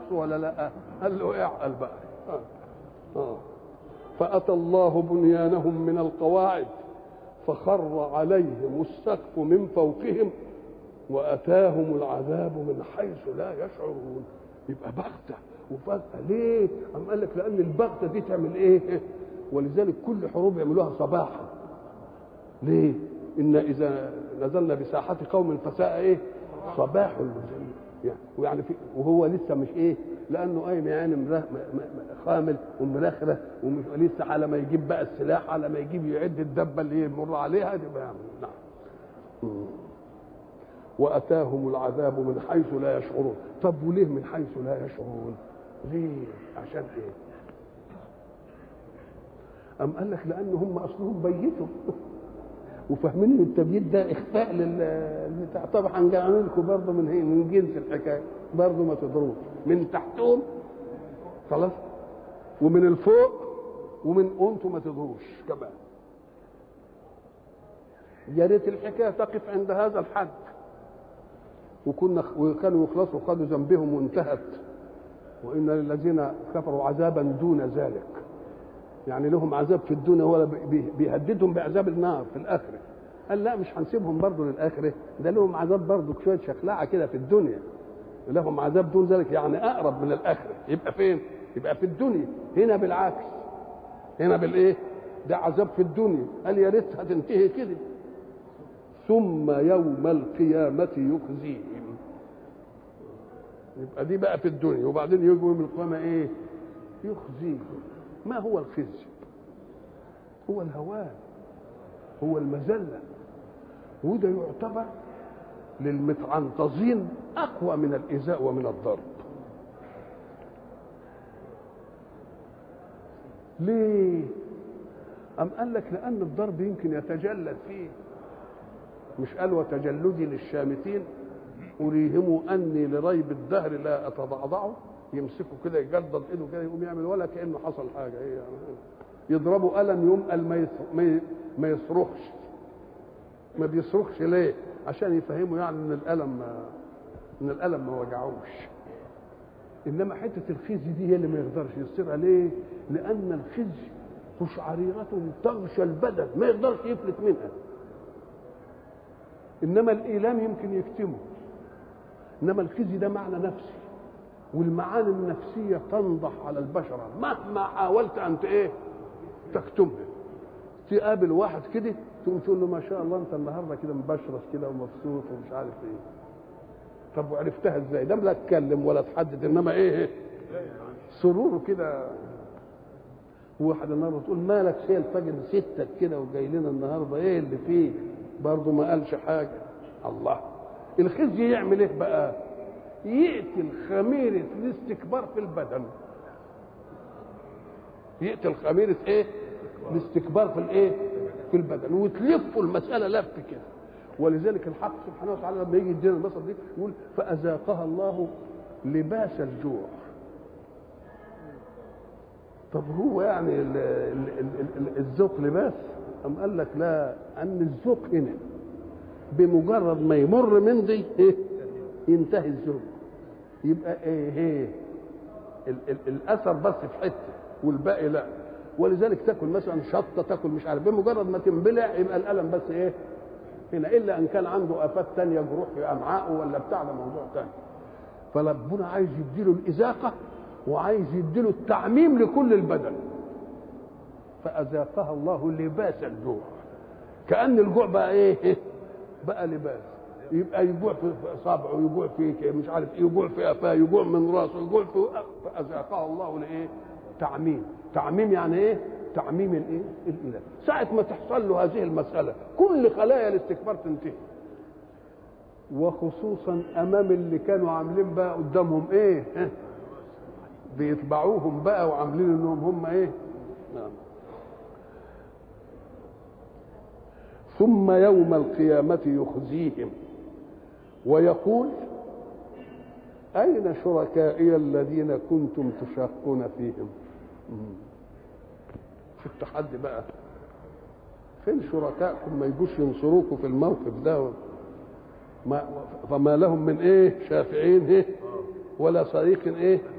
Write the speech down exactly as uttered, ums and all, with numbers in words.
نفسه ولا لا؟ قال له اعقل بقى. آه. آه. فأتى الله بنيانهم من القواعد فخر عليهم السقف من فوقهم وأتاهم العذاب من حيث لا يشعرون. يبقى بغتة وفجأة. ليه؟ أم قال لك لأن البغتة دي تعمل إيه؟ ولذلك كل حروب يعملوها صباحا. ليه؟ إن إذا نزلنا بساحة قوم فساء إيه؟ صباح المنذرين. يعني ويعني في وهو لسه مش إيه؟ لأنه قايم يعني خامل ومرخرة ومش لسه على ما يجيب بقى السلاح، على ما يجيب يعد الدبة اللي يمر عليها دي بقى. نعم. وأتاهم العذاب من حيث لا يشعرون. طب وليه من حيث لا يشعرون؟ ليه؟ عشان إيه؟ أم قال لك لأن هم أصلهم بيتوا وفاهمين ان التبييت ده اخفاء للبتاع. طبعا جايين لكم برضه من هي من جنس الحكايه برضه ما تدروش من تحتهم خلاص ومن الفوق ومن انتم ما تدروش كمان. يا ريت الحكايه تقف عند هذا الحد وكنا وكانوا يخلصوا خدوا ذنبهم وانتهت. وان للذين كفروا عذابا دون ذلك، يعني لهم عذاب في الدنيا ولا بيهددهم بعذاب النار في الاخره. قال لا مش هنسيبهم برضه للاخره، ده لهم عذاب برضه شويه شخلعه كده في الدنيا. لهم عذاب دون ذلك يعني اقرب من الاخره. يبقى فين؟ يبقى في الدنيا. هنا بالعكس، هنا بالايه؟ ده عذاب في الدنيا. قال يا ريتها تنتهي كده. ثم يوم القيامه يخزيهم. يبقى دي بقى في الدنيا، وبعدين يجي يوم القيامه ايه؟ يخزيهم. ما هو الخزي؟ هو الهوان، هو المذله، وده يعتبر للمتعنطزين اقوى من الايذاء ومن الضرب. ليه؟ أم قال لك لأن الضرب يمكن يتجلد فيه. مش قال وتجلدي للشامتين أريهم أني لريب الدهر لا أتضعضعه. يمسكوا كده يجلد ايده كده يقوم يعمل ولا كأنه حصل حاجة. ايه يعني؟ يضربوا قلم يوم قال ما ما يصرخش. ما بيصرخش ليه؟ عشان يفهموا يعني ان القلم ما ان القلم ما وجعوش. انما حته الخزي دي هي اللي ما يقدرش يصيرها. ليه؟ لان الخزي قشعريرة تغشى البدن ما يقدرش يفلت منها. انما الايلام يمكن يكتمه. انما الخزي ده معنى نفسي، والمعاني النفسيه تنضح على البشره مهما حاولت انت ايه تكتمها. تقابل واحد كده تقوم تقول له ما شاء الله انت النهارده كده مبشرش كده ومبسوط ومش عارف ايه. طب وعرفتها ازاي؟ ده لا تكلم ولا تحدد، انما ايه سروره كده. واحد النهارده تقول مالك شايل طاجن ستك كده وجاي لنا النهارده ايه اللي فيه؟ برضه ما قالش حاجه. الله. الخزي يعمل ايه بقى؟ يقتل خميرة الاستكبار في البدن. يقتل خميرة ايه؟ الاستكبار في الايه؟ في البدن، وتلفوا المسألة لف كده. ولذلك الحق سبحانه وتعالى لما يجي يدينا المثل دي يقول فأذاقها الله لباس الجوع. طب هو يعني ال ال ال الذوق لباس؟ أم قال لك لا، أن الذوق هنا بمجرد ما يمر من دي إيه؟ ينتهي الذوق. يبقى ايه ايه ال ال الاثر بس في حته والباقي لا. ولذلك تاكل مثلا شطه، تاكل مش عارف، بمجرد ما تنبلع يبقى الالم بس ايه هنا، الا ان كان عنده افات ثانيه جروح في امعائه ولا بتاع، ده موضوع ثاني. فربنا عايز يديله الاذاقه وعايز يديله التعميم لكل البدن. فاذاقها الله لباس الجوع. كأن الجوع بقى ايه؟ بقى لباس. يبقى يجوع في اصابعه، يجوع في مش عارف ايه، يجوع في قفاه، يجوع من راسه، يجوع في فاذاقها الله لايه؟ تعميم. تعميم يعني ايه؟ تعميم الايه؟ الاله. ساعه ما تحصل له هذه المساله كل خلايا الاستكبار تنتهي. وخصوصا امام اللي كانوا عاملين بقى قدامهم ايه؟ بيتبعوهم بقى وعاملين انهم هم ايه؟ نعم. ثم يوم القيامة يخزيهم ويقول أين شركائي الذين كنتم تشاقون فيهم؟ في التحدي بقى، فين شركائكم ما يجوش ينصروكم في الموقف ده؟ ما فما لهم من ايه؟ شافعين ايه؟ ولا صديق ايه؟